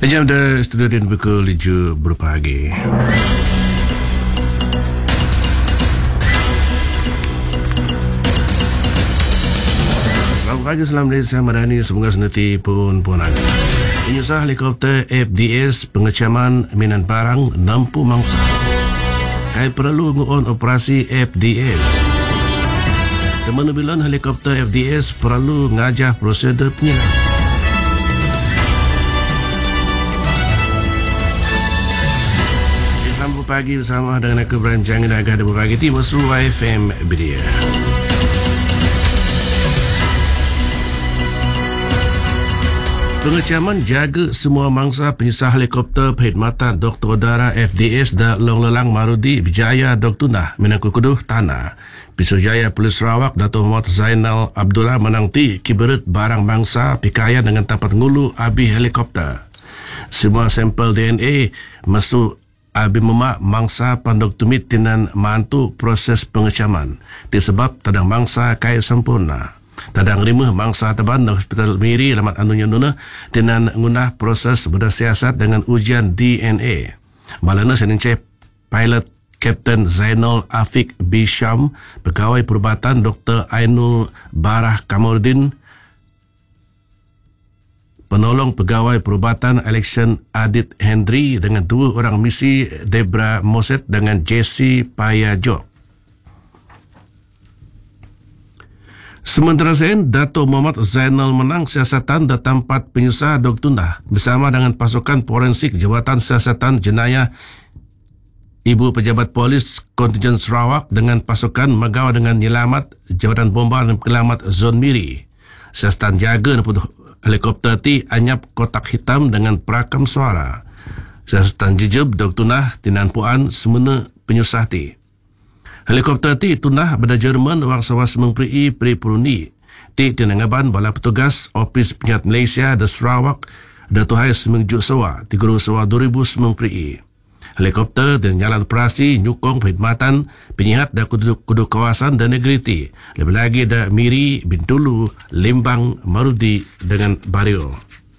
Jam dah studio din pukul 7 berpagi. Selamat pagi, salam dari saya Madani. Semoga senanti pun agak. Penyusah helikopter FDS pengecaman minan barang nampu mangsa. Kai perlu nguon operasi FDS. Kemenubilan helikopter FDS perlu ngajah prosedur penyelam. Selamat pagi bersama dengan aku Berancang dan agak ada berbagi timur Seluruh FM Bedia. Pengecaman jaga semua mangsa penyusah helikopter perkhidmatan Doktor Udara FDS dan Long Lelang Marudi Bijaya Dr. Tunah Menangku Kuduh Tanah. Pisujaya Polis Sarawak Dato' Muhammad Zainal Abdullah menangti kiberit barang bangsa pikaya dengan tempat ngulu abi helikopter. Semua sampel DNA masuk abi memak mangsa pandok tumit tinan mantu proses pengecaman disebab tadang mangsa kaya sempurna. Tadang rimah mangsa taban di Hospital Miri Lamat Anunya Nuna tinan ngunah proses berdasiasat dengan ujian DNA. Malana senince pilot Kapten Zainal Afiq Bisham, pegawai perubatan Dr. Ainul Barah Kamordin, penolong pegawai perubatan Election Adit Hendry dengan dua orang misi Debra Moset dengan Jesse Payajok. Sementara Zain, Dato' Muhammad Zainal menang siasatan dan tempat penyusah Dr. Tunah bersama dengan pasukan forensik Jabatan Siasatan Jenayah Ibu Pejabat Polis Kontingen Sarawak dengan pasukan Magawa dengan Nyelamat Jabatan Bomba dan Penyelamat Zon Miri. Siasatan jaga helikopter ti anyap kotak hitam dengan perakam suara. Siasatan jejeb Dr. Tunah tinanpuan semena penyusah ti. Helikopter ti tunah pada Jerman wang sawas mengperi peruni. Ti tinangaban bala petugas Opis Penyihat Malaysia de Sarawak Dato' Hai Semengjuk Sawa 3 Sawa 2000 mengperi. Helikopter dan jalan operasi nyukong perkhidmatan penyihat dan kudu kawasan dan negeri ti. Lebih lagi ada Miri, Bintulu, Limbang, Marudi dengan Bario.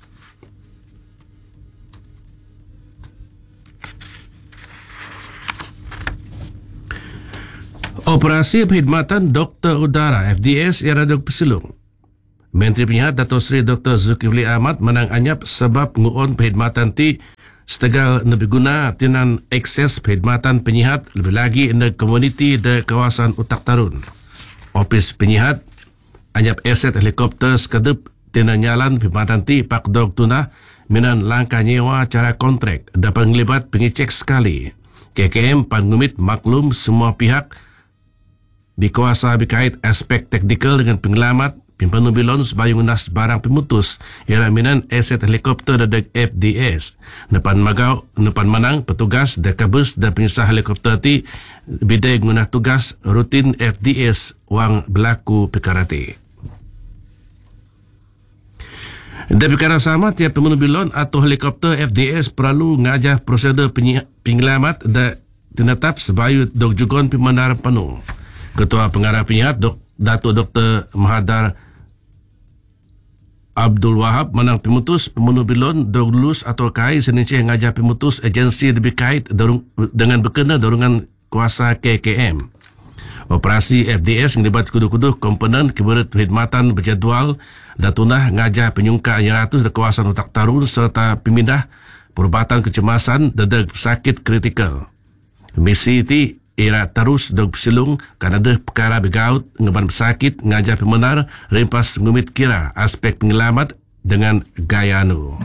Operasi perkhidmatan Doktor Udara FDS era Dok Pesilung. Menteri Penyihat Dato' Seri Dr. Zulkifli Ahmad menang anyap sebab nguon perkhidmatan ti setegal lebih guna tinan akses perkhidmatan penyihat lebih lagi in komuniti de kawasan Utak Tarun. Opis penyihat anyap aset helikopter sekedep tinan nyalan perkhidmatan ti Pak Dok Tunah minan langkah nyewa cara kontrak dapat ngelibat pengecek sekali. KKM pangumit maklum semua pihak dikuasa berkait aspek teknikal dengan penyelamat Pimpinan bilon sebayang unas barang pemutus ialah minan aset helikopter dan FDS. Nepan manang petugas dan kabus dan penyusah helikopter ti bidai guna tugas rutin FDS wang berlaku perkara ti. Dan perkara sama tiap pembunuh bilon atau helikopter FDS perlu ngajah prosedur penyelamat dan tinatap sebayu dok jugon pemandar penuh. Ketua Pengarah Penyihat Dato' Dr. Mahadar Abdul Wahab menang pemutus pembunuh bilon dog lulus atau kai seninci ngajah pemutus agensi lebih kait dengan berkena dorongan kuasa KKM. Operasi FDS ngelibat kudu-kudu komponen keberit khidmatan berjadual dan tunah ngajah penyungka 100 di kawasan Utak Tarun serta pemindah perubatan kecemasan dan sakit kritikal. Misi ti ia terus dog silung kerana ada perkara begaut ngeban pesakit ngajah pemenar rempas ngumit kira aspek penyelamat dengan gaya anu.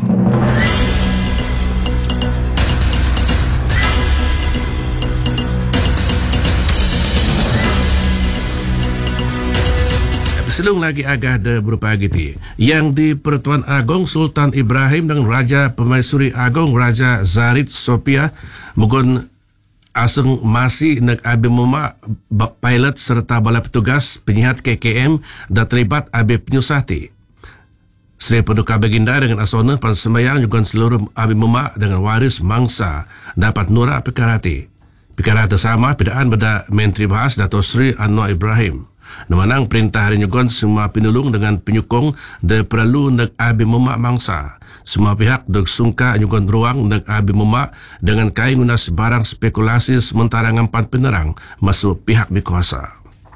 Selung lagi agak ada berupa gitu. Yang di Pertuan Agong Sultan Ibrahim dan Raja Pemaisuri Agong Raja Zarid Sophia mugon aseng masih nak abi muma pilot serta bala petugas penyihat KKM dan terlibat abi penyusahti. Seri Paduka Baginda dengan asona pansemayang juga seluruh abi muma dengan waris mangsa dapat nura perkara ti. Perkara tersama pidaan pada Menteri Bahas Dato' Sri Anwar Ibrahim. Namanang perintah hari nyugon semua penulung dengan penyukong de perlu nag abi memak mangsa. Semua pihak dok sungka nyugon ruang nag abi memak dengan kai ngunas barang spekulasi sementara ngampan penerang masuk pihak berkuasa.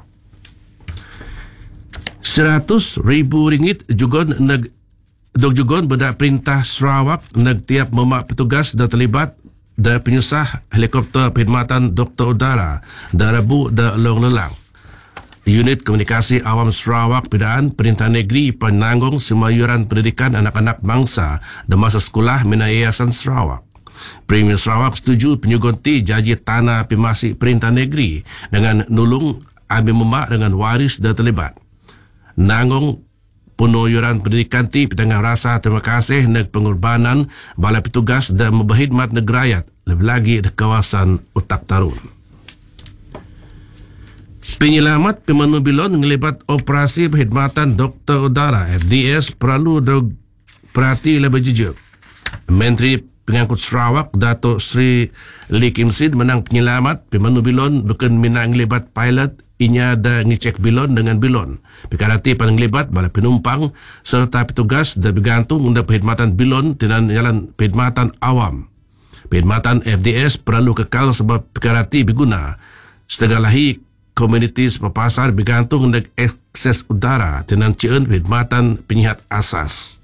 RM100,000 jugon nag dok jugon beda perintah Sarawak nag tiap memak petugas dah terlibat da penyusah helikopter perkhidmatan Doktor Udara da Rabu da Long Lelang. Unit Komunikasi Awam Sarawak Pidaan Perintah Negeri penanggung semua yuran pendidikan anak-anak bangsa da masa sekolah mina Yayasan Sarawak. Premier Sarawak setuju penyugonti janji tanah pemasi Perintah Negeri dengan nulung abi memak dengan waris da terlibat. Nanggung penuh yuran pendidikan ti petengah rasa terima kasih neg pengorbanan bala petugas dan membahidmat negerayat lebih lagi di kawasan Utak Tarun. Penyelamat pemanu bilon ngelibat operasi perkhidmatan Doktor Udara FDS perlu perhati lebih jujur. Menteri Pengangkut Sarawak Datuk Sri Lee Kim Sid menang penyelamat pemanu bilon bukan minang ngelibat pilot inya ada ngecek bilon dengan bilon. Perkarati paling libat bala penumpang serta petugas dah bergantung untuk perkhidmatan bilon dengan jalan perkhidmatan awam. Perkhidmatan FDS perlu kekal sebab perkarati berguna. Setegalahi komuniti sepapasar bergantung untuk akses udara dengan cian perkhidmatan penyihat asas.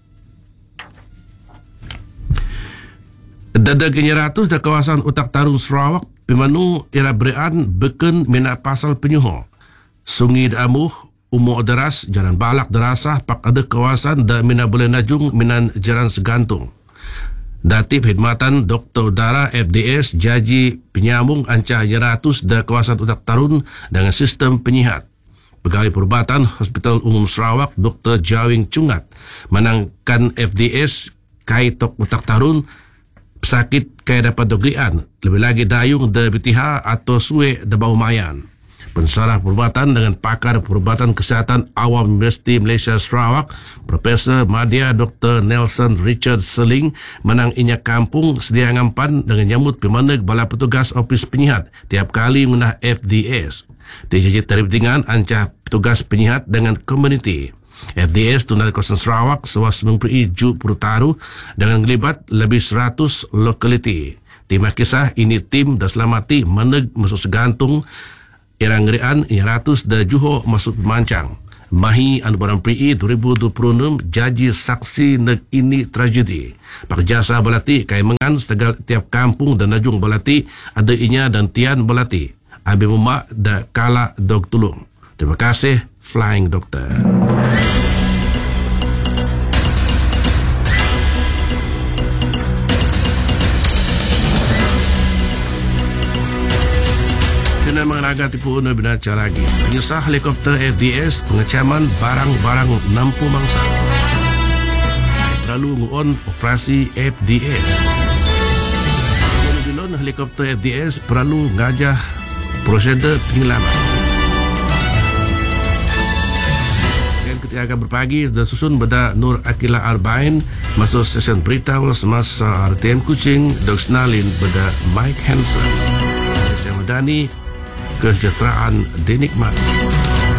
Dadag 100 da kawasan Utak Tarun Sarawak pemanu era berean beken mina pasal penyuho. Sungi Amuh, Umur Deras, Jalan Balak Derasah, pak ada kawasan da mina boleh najung minan jalan segantung. Dati perkhidmatan Doktor Udara FDS jaji penyambung ancah 100 da kawasan Utak Tarun dengan sistem penyihat. Pegawai Perubatan Hospital Umum Sarawak Dr. Jawing Cungat menangkan FDS kaitok Utak Tarun pesakit kaya dapat dogrian lebih lagi dayung da bitiha atau suwe da bau mayan. Pensarah perubatan dengan pakar perubatan kesihatan awam Universiti Malaysia Sarawak Profesor Madya Dr. Nelson Richard Seling menang inya kampung sedia ngampan dengan nyambut pemaneg bala petugas ofis penyihat tiap kali mengenah FDS. Dijajit tarif dengan ancah petugas penyihat dengan komuniti. FDS Tunggal Kawasan Sarawak sewas memperi Ju Perutaru dengan ngelibat lebih 100 lokaliti. Tim kisah ini tim dah selamati meneg masuk segantung irang ngerian 100 dah Juho masuk pemancang. Mahi anu barang PI 2026 jaji saksi neg ini tragedi. Pak jasa balati kai mengan setegal tiap kampung dan najung balati ada inya dan tian balati. Abi Mumak da kala dog tulung. Terima kasih Flying Doctor. Tidak mengenaga tipu una binaca lagi. Penyusah helikopter FDS pengecaman barang-barang nampu mangsa. Terlalu nguon operasi FDS. Bilon helikopter FDS perlu ngajah prosedur penyelaman. Ketika akan berpagi sudah susun beda Nur Akila Arbain masuk sesen berita semasa RTM Kuching Dok Snalin beda Mike Hansen. Saya Madani kesejahteraan dinikmati.